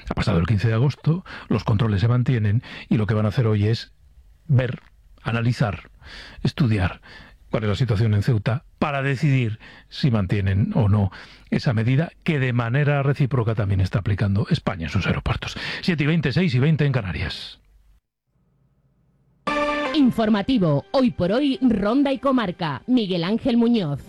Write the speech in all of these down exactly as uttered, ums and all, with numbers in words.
Ha pasado el quince de agosto, los controles se mantienen y lo que van a hacer hoy es ver, analizar, estudiar cuál es la situación en Ceuta para decidir si mantienen o no esa medida que de manera recíproca también está aplicando España en sus aeropuertos. siete y veinte, seis y veinte en Canarias. Informativo, hoy por hoy, Ronda y Comarca. Miguel Ángel Muñoz.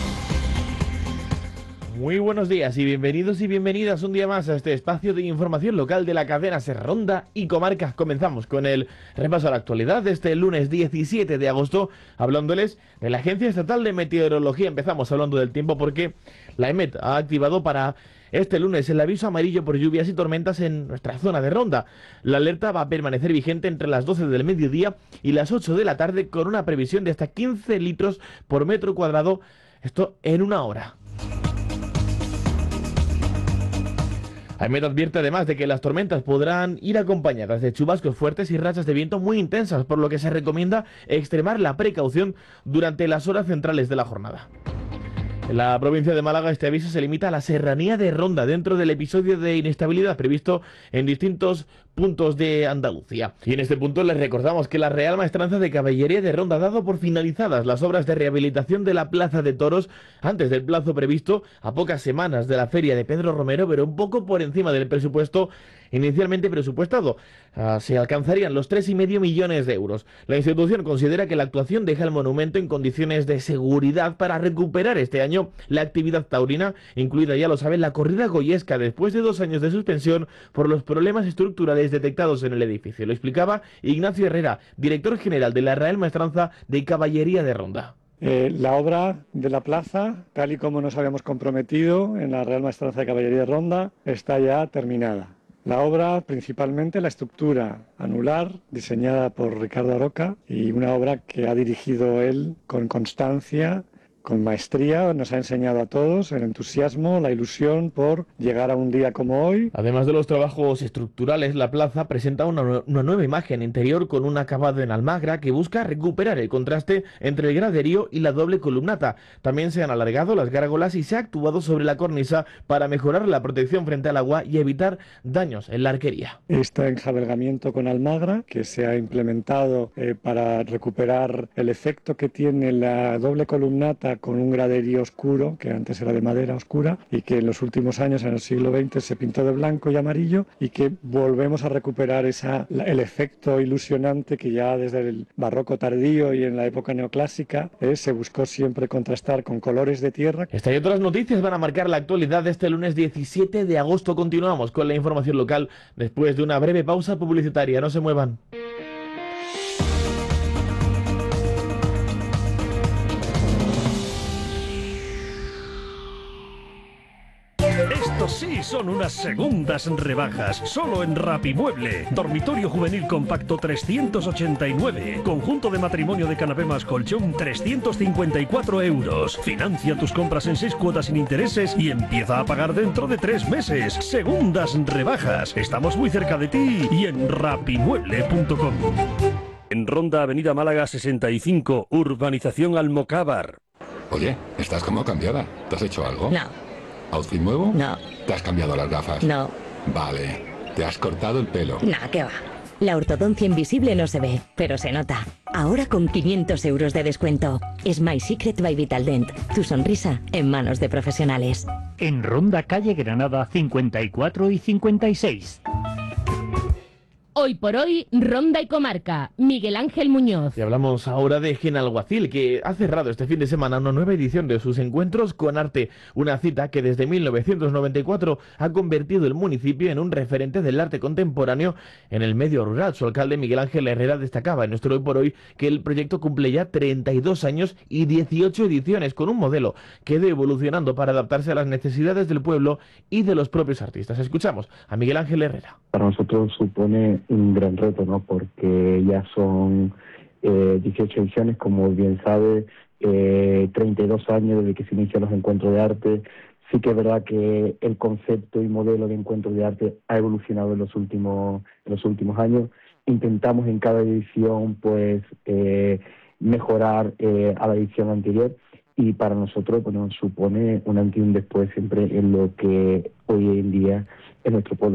Muy buenos días y bienvenidos y bienvenidas un día más a este espacio de información local de la cadena SER Ronda y Comarca. Comenzamos con el repaso a la actualidad de este lunes diecisiete de agosto, hablándoles de la Agencia Estatal de Meteorología. Empezamos hablando del tiempo porque la EMET ha activado para este lunes el aviso amarillo por lluvias y tormentas en nuestra zona de Ronda. La alerta va a permanecer vigente entre las doce del mediodía y las ocho de la tarde, con una previsión de hasta quince litros por metro cuadrado, esto en una hora. AEMET advierte además de que las tormentas podrán ir acompañadas de chubascos fuertes y rachas de viento muy intensas, por lo que se recomienda extremar la precaución durante las horas centrales de la jornada. En la provincia de Málaga, este aviso se limita a la serranía de Ronda, dentro del episodio de inestabilidad previsto en distintos puntos de Andalucía. Y en este punto les recordamos que la Real Maestranza de Caballería de Ronda ha dado por finalizadas las obras de rehabilitación de la Plaza de Toros antes del plazo previsto, a pocas semanas de la feria de Pedro Romero, pero un poco por encima del presupuesto inicialmente presupuestado. Uh, se alcanzarían los tres y medio millones de euros. La institución considera que la actuación deja el monumento en condiciones de seguridad para recuperar este año la actividad taurina, incluida, ya lo saben, la corrida goyesca, después de dos años de suspensión por los problemas estructurales detectados en el edificio. Lo explicaba Ignacio Herrera, director general de la Real Maestranza de Caballería de Ronda. Eh, la obra de la plaza, tal y como nos habíamos comprometido en la Real Maestranza de Caballería de Ronda, está ya terminada. La obra, principalmente la estructura anular, diseñada por Ricardo Aroca, y una obra que ha dirigido él con constancia, con maestría, nos ha enseñado a todos el entusiasmo, la ilusión por llegar a un día como hoy. Además de los trabajos estructurales, la plaza presenta una, una nueva imagen interior con un acabado en almagra que busca recuperar el contraste entre el graderío y la doble columnata. También se han alargado las gárgolas y se ha actuado sobre la cornisa para mejorar la protección frente al agua y evitar daños en la arquería. Este enjabelgamiento con almagra que se ha implementado eh, para recuperar el efecto que tiene la doble columnata con un graderío oscuro, que antes era de madera oscura, y que en los últimos años, en el siglo veinte, se pintó de blanco y amarillo, y que volvemos a recuperar esa, el efecto ilusionante que ya desde el barroco tardío y en la época neoclásica eh, se buscó siempre contrastar con colores de tierra. Esta y otras noticias van a marcar la actualidad de este lunes diecisiete de agosto. Continuamos con la información local después de una breve pausa publicitaria. No se muevan. Sí, son unas segundas rebajas, solo en Rapimueble. Dormitorio juvenil compacto trescientos ochenta y nueve. Conjunto de matrimonio de canapé más colchón trescientos cincuenta y cuatro euros. Financia tus compras en seis cuotas sin intereses y empieza a pagar dentro de tres meses. Segundas rebajas. Estamos muy cerca de ti y en rapimueble punto com. En Ronda, Avenida Málaga sesenta y cinco, Urbanización Almocávar. Oye, estás como cambiada. ¿Te has hecho algo? No. ¿Outfit nuevo? No. ¿Te has cambiado las gafas? No. Vale. ¿Te has cortado el pelo? Nah, ¿qué va? La ortodoncia invisible no se ve, pero se nota. Ahora con quinientos euros de descuento. Es My Secret by Vitaldent. Tu sonrisa en manos de profesionales. En Ronda, calle Granada cincuenta y cuatro y cincuenta y seis. Hoy por hoy, Ronda y Comarca. Miguel Ángel Muñoz. Y hablamos ahora de Genalguacil, que ha cerrado este fin de semana una nueva edición de sus encuentros con arte. Una cita que desde mil novecientos noventa y cuatro ha convertido el municipio en un referente del arte contemporáneo en el medio rural. Su alcalde, Miguel Ángel Herrera, destacaba en nuestro Hoy por Hoy que el proyecto cumple ya treinta y dos años y dieciocho ediciones, con un modelo que ha ido evolucionando para adaptarse a las necesidades del pueblo y de los propios artistas. Escuchamos a Miguel Ángel Herrera. Para nosotros supone un gran reto, ¿no? Porque ya son eh, dieciocho ediciones, como bien sabe, eh, treinta y dos años desde que se inician los encuentros de arte. Sí que es verdad que el concepto y modelo de encuentros de arte ha evolucionado en los últimos, en los últimos años. Intentamos en cada edición pues eh, mejorar eh, a la edición anterior, y para nosotros bueno, supone un antes y un después siempre en lo que hoy en día es nuestro pueblo.